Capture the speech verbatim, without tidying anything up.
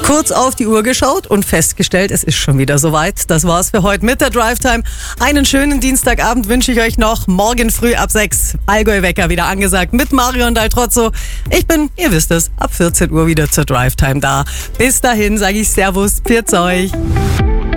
Kurz auf die Uhr geschaut und festgestellt, es ist schon wieder soweit. Das war's für heute mit der Drive Time. Einen schönen Dienstagabend wünsche ich euch noch. Morgen früh ab sechs Allgäu-Wecker wieder angesagt mit Marion Daltrozzo. Ich bin, ihr wisst es, ab vierzehn Uhr wieder zur Drive Time da. Bis dahin sage ich Servus, pfiat's euch.